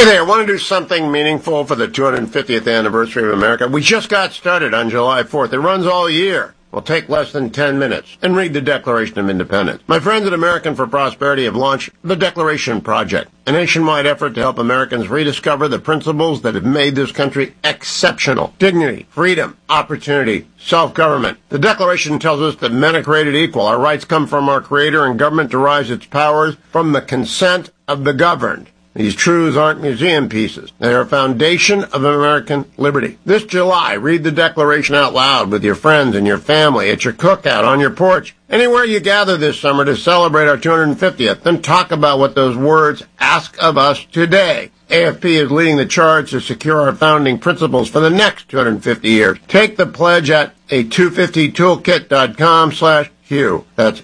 Hey there, want to do something meaningful for the 250th anniversary of America? We just got started on July 4th. It runs all year. Will take less than 10 minutes. And read the Declaration of Independence. My friends at American for Prosperity have launched the Declaration Project, a nationwide effort to help Americans rediscover the principles that have made this country exceptional. Dignity, freedom, opportunity, self-government. The Declaration tells us that men are created equal. Our rights come from our Creator, and government derives its powers from the consent of the governed. These truths aren't museum pieces. They are a foundation of American liberty. This July, read the Declaration out loud with your friends and your family, at your cookout, on your porch, anywhere you gather this summer to celebrate our 250th. Then talk about what those words ask of us today. AFP is leading the charge to secure our founding principles for the next 250 years. Take the pledge at a250toolkit.com/Hugh. That's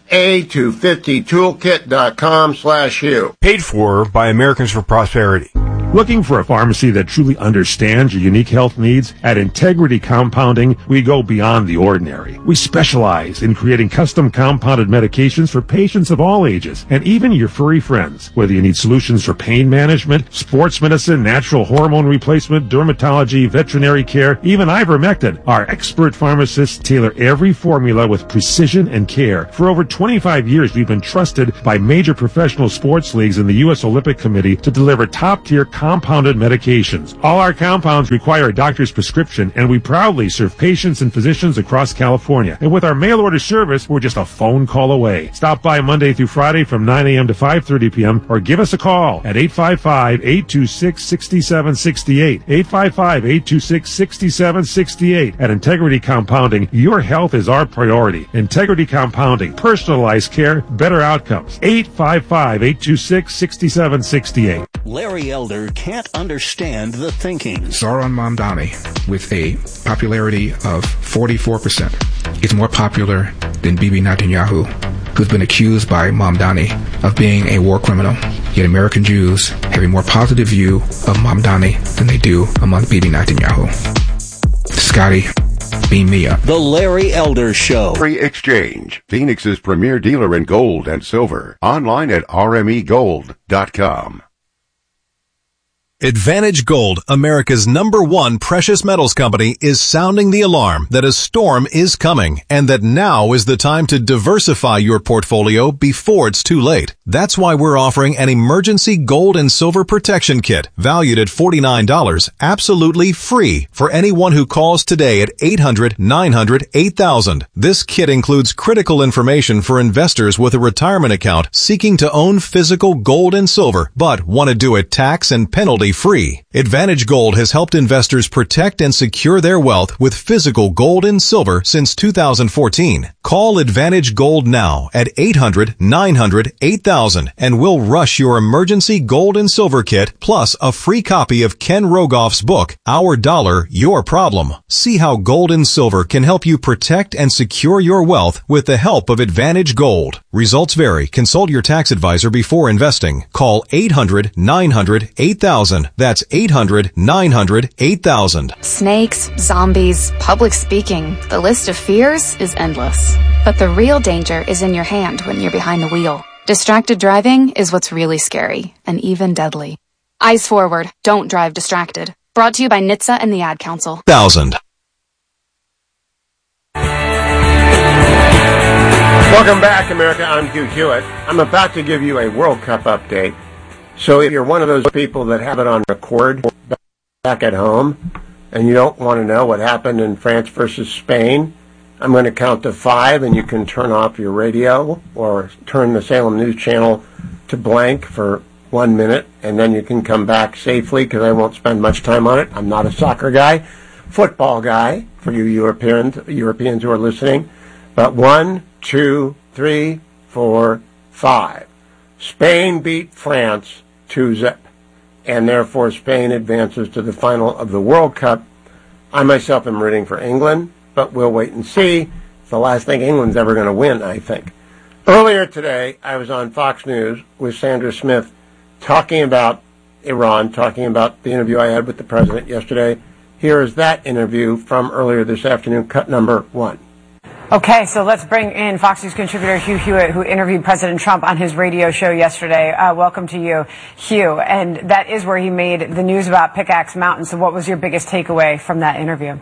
a250toolkit.com/Hugh. Paid for by Americans for Prosperity. Looking for a pharmacy that truly understands your unique health needs? At Integrity Compounding, we go beyond the ordinary. We specialize in creating custom compounded medications for patients of all ages, and even your furry friends. Whether you need solutions for pain management, sports medicine, natural hormone replacement, dermatology, veterinary care, even ivermectin, our expert pharmacists tailor every formula with precision and care. For over 25 years, we've been trusted by major professional sports leagues and the U.S. Olympic Committee to deliver top-tier compounded medications. All our compounds require a doctor's prescription, and we proudly serve patients and physicians across California. And with our mail-order service, we're just a phone call away. Stop by Monday through Friday from 9 a.m. to 5:30 p.m. or give us a call at 855-826-6768. 855-826-6768. At Integrity Compounding, your health is our priority. Integrity Compounding. Personalized care, better outcomes. 855-826-6768. Larry Elder can't understand the thinking. Zohran Mamdani, with a popularity of 44%, is more popular than Bibi Netanyahu, who's been accused by Mamdani of being a war criminal. Yet American Jews have a more positive view of Mamdani than they do among Bibi Netanyahu. Scotty, beam me up. The Larry Elder Show. Free Exchange, Phoenix's premier dealer in gold and silver. Online at rmegold.com. Advantage Gold, America's #1 precious metals company, is sounding the alarm that a storm is coming and that now is the time to diversify your portfolio before it's too late. That's why we're offering an emergency gold and silver protection kit valued at $49, absolutely free for anyone who calls today at 800-900-8000. This kit includes critical information for investors with a retirement account seeking to own physical gold and silver, but want to do it tax and penalty free. Advantage Gold has helped investors protect and secure their wealth with physical gold and silver since 2014. Call Advantage Gold now at 800-900-8000 and we'll rush your emergency gold and silver kit plus a free copy of Ken Rogoff's book, Our Dollar, Your Problem. See how gold and silver can help you protect and secure your wealth with the help of Advantage Gold. Results vary. Consult your tax advisor before investing. Call 800-900-8000. That's 800-900-8000. Snakes, zombies, public speaking. The list of fears is endless. But the real danger is in your hand when you're behind the wheel. Distracted driving is what's really scary and even deadly. Eyes forward. Don't drive distracted. Brought to you by NHTSA and the Ad Council. 1000. Welcome back, America. I'm Hugh Hewitt. I'm about to give you a World Cup update. So if you're one of those people that have it on record back at home and you don't want to know what happened in France versus Spain, I'm going to count to 5 and you can turn off your radio or turn the Salem News Channel to blank for 1 minute, and then you can come back safely because I won't spend much time on it. I'm not a soccer guy, football guy for you Europeans who are listening. But 1, 2, 3, 4, 5. Spain beat France 2-0, and therefore Spain advances to the final of the World Cup. I myself am rooting for England, but we'll wait and see. It's the last thing England's ever going to win, I think. Earlier today, I was on Fox News with Sandra Smith talking about Iran, talking about the interview I had with the president yesterday. Here is that interview from earlier this afternoon, cut number 1. Okay, so let's bring in Fox News contributor Hugh Hewitt, who interviewed President Trump on his radio show yesterday. Welcome to you, Hugh. And that is where he made the news about Pickaxe Mountain. So what was your biggest takeaway from that interview?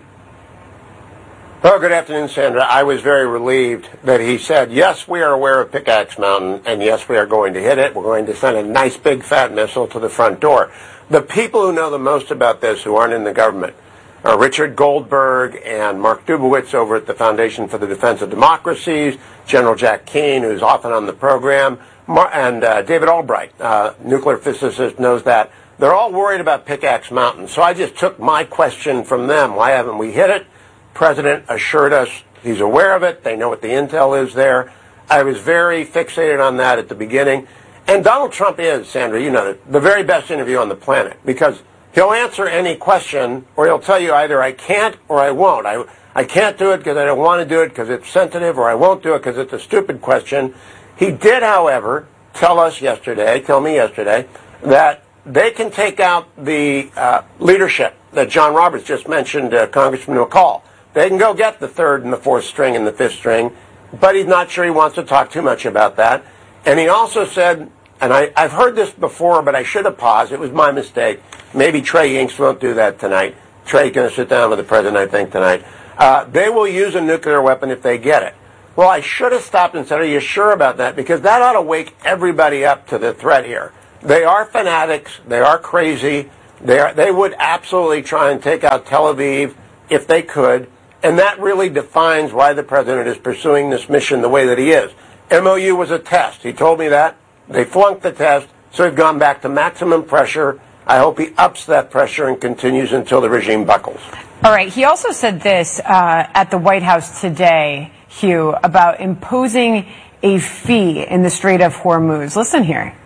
Well, good afternoon, Sandra. I was very relieved that he said, yes, we are aware of Pickaxe Mountain, and yes, we are going to hit it. We're going to send a nice big fat missile to the front door. The people who know the most about this, who aren't in the government, Richard Goldberg and Mark Dubowitz over at the Foundation for the Defense of Democracies, General Jack Keane, who's often on the program, and David Albright, nuclear physicist, knows that. They're all worried about Pickaxe Mountain. So I just took my question from them. Why haven't we hit it? President assured us he's aware of it. They know what the intel is there. I was very fixated on that at the beginning. And Donald Trump is, Sandra, you know, the very best interview on the planet, because he'll answer any question, or he'll tell you either I can't or I won't. I can't do it because I don't want to do it because it's sensitive, or I won't do it because it's a stupid question. He did, however, tell me yesterday, that they can take out the leadership that John Roberts just mentioned, Congressman McCall. They can go get the third and the fourth string and the fifth string, but he's not sure he wants to talk too much about that. And he also said, and I've heard this before, but I should have paused. It was my mistake. Maybe Trey Inks won't do that tonight. Trey's going to sit down with the president, I think, tonight. They will use a nuclear weapon if they get it. Well, I should have stopped and said, are you sure about that? Because that ought to wake everybody up to the threat here. They are fanatics. They are crazy. They would absolutely try and take out Tel Aviv if they could. And that really defines why the president is pursuing this mission the way that he is. MOU was a test. He told me that. They flunked the test, so they've gone back to maximum pressure. I hope he ups that pressure and continues until the regime buckles. All right. He also said this at the White House today, Hugh, about imposing a fee in the Strait of Hormuz. Listen here.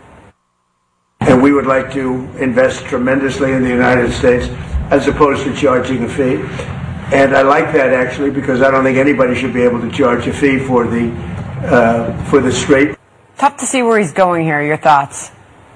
And we would like to invest tremendously in the United States as opposed to charging a fee. And I like that, actually, because I don't think anybody should be able to charge a fee for the Strait. Tough to see where he's going here. Your thoughts?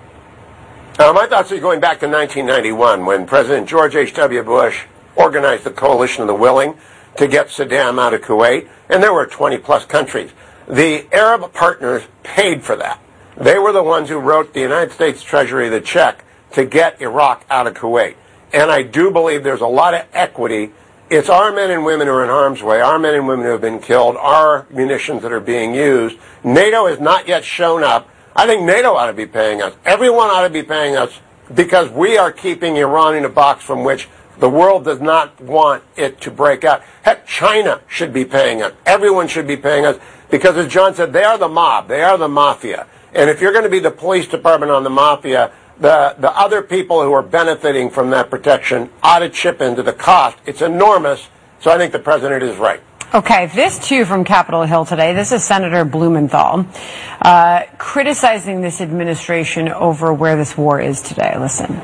My thoughts are going back to 1991 when President George H.W. Bush organized the Coalition of the Willing to get Saddam out of Kuwait, and there were 20-plus countries. The Arab partners paid for that. They were the ones who wrote the United States Treasury the check to get Iraq out of Kuwait. And I do believe there's a lot of equity. It's our men and women who are in harm's way, our men and women who have been killed, our munitions that are being used. NATO has not yet shown up. I think NATO ought to be paying us. Everyone ought to be paying us because we are keeping Iran in a box from which the world does not want it to break out. Heck, China should be paying us. Everyone should be paying us because, as John said, they are the mob. They are the mafia. And if you're going to be the police department on the mafia, the other people who are benefiting from that protection ought to chip into the cost. It's enormous, so I think the president is right. Okay, this too from Capitol Hill today. This is Senator Blumenthal criticizing this administration over where this war is today. Listen.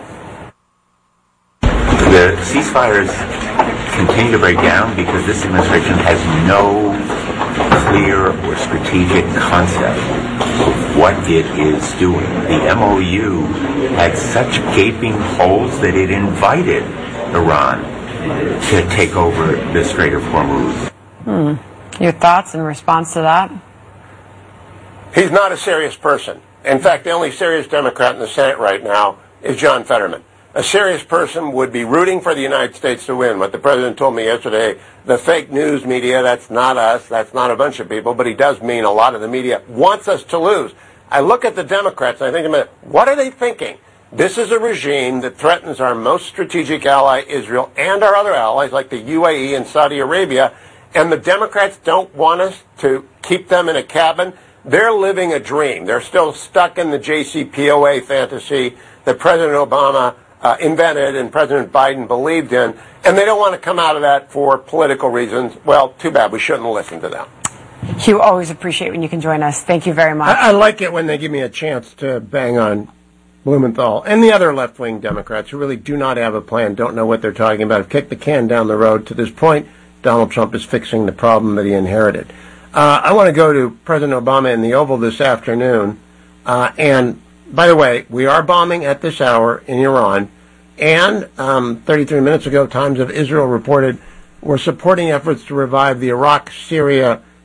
The ceasefires continue to break down because this administration has no clear or strategic concept of what it is doing. The MOU had such gaping holes that it invited Iran to take over the Strait of Hormuz. Your thoughts in response to that? He's not a serious person. In fact, the only serious Democrat in the Senate right now is John Fetterman. A serious person would be rooting for the United States to win. What the president told me yesterday, the fake news media, that's not us, that's not a bunch of people, but he does mean a lot of the media wants us to lose. I look at the Democrats and I think to myself, what are they thinking? This is a regime that threatens our most strategic ally, Israel, and our other allies like the UAE and Saudi Arabia, and the Democrats don't want us to keep them in a cabin. They're living a dream. They're still stuck in the JCPOA fantasy that President Obama invented and President Biden believed in, and they don't want to come out of that for political reasons. Well, too bad. We shouldn't listen to them. Hugh, always appreciate when you can join us. Thank you very much. I like it when they give me a chance to bang on Blumenthal and the other left-wing Democrats who really do not have a plan, don't know what they're talking about, have kicked the can down the road. To this point, Donald Trump is fixing the problem that he inherited. I want to go to President Obama in the Oval this afternoon. And, by the way, we are bombing at this hour in Iran. And 33 minutes ago, Times of Israel reported we're supporting efforts to revive the Iraq-Syria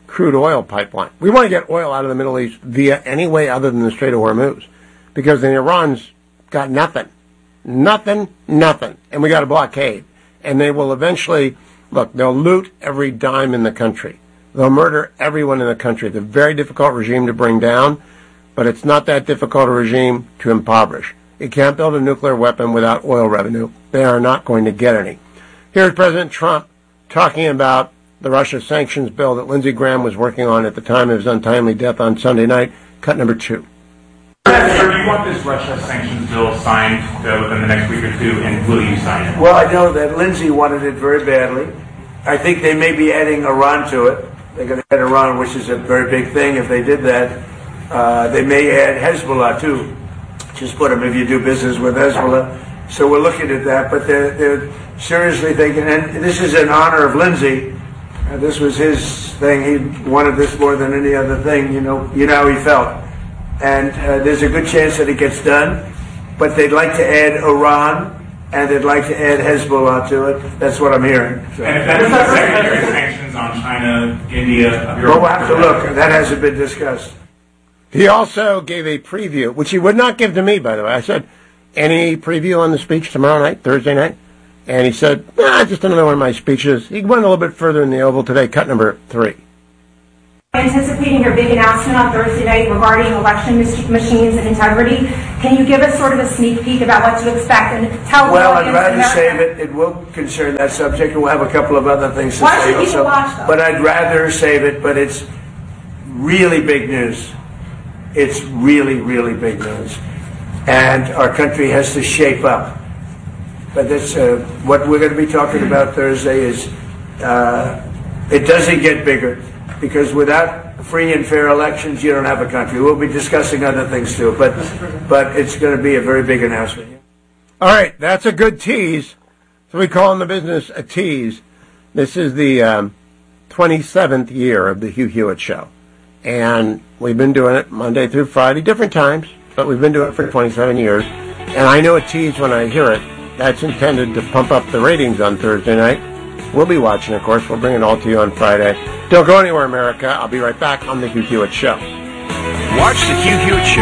crude oil pipeline. We want to get oil out of the Middle East via any way other than the Strait of Hormuz, because the Iran's got nothing. Nothing. And we got a blockade. And they will eventually, look, they'll loot every dime in the country. They'll murder everyone in the country. It's a very difficult regime to bring down, but it's not that difficult a regime to impoverish. You can't build a nuclear weapon without oil revenue. They are not going to get any. Here's President Trump talking about the Russia sanctions bill that Lindsey Graham was working on at the time of his untimely death on Sunday night. Cut number 2. Sir, do you want this Russia sanctions bill signed within the next week or two, and will you sign it? Well, I know that Lindsey wanted it very badly. I think they may be adding Iran to it. They're going to add Iran, which is a very big thing. If they did that, they may add Hezbollah, too. Just put them if you do business with Hezbollah. So we're looking at that, but they're seriously thinking, and this is in honor of Lindsey. This was his thing. He wanted this more than any other thing. You know how he felt. And there's a good chance that it gets done, but they'd like to add Iran, and they'd like to add Hezbollah to it. That's what I'm hearing. So. And if that is secondary sanctions on China, India, Well, we'll have to look. That hasn't been discussed. He also gave a preview, which he would not give to me, by the way. I said, any preview on the speech tomorrow night, Thursday night? And he said, just another one of my speeches. He went a little bit further in the Oval today, cut number 3. Anticipating your big announcement on Thursday night regarding election machines and integrity, can you give us sort of a sneak peek about what to expect and tell Well, I'd rather save it. It will concern that subject. We'll have a couple of other things to say. Why should people watch them? But I'd rather save it. But it's really big news. It's really, really big news. And our country has to shape up. But that's what we're going to be talking about Thursday is it doesn't get bigger. Because without free and fair elections, you don't have a country. We'll be discussing other things too, but it's going to be a very big announcement. All right, that's a good tease. So we call in the business a tease. This is the 27th year of the Hugh Hewitt Show. And we've been doing it Monday through Friday, different times, but we've been doing it for 27 years. And I know a tease when I hear it. That's intended to pump up the ratings on Thursday night. We'll be watching, of course. We'll bring it all to you on Friday. Don't go anywhere, America. I'll be right back on The Hugh Hewitt Show. Watch The Hugh Hewitt Show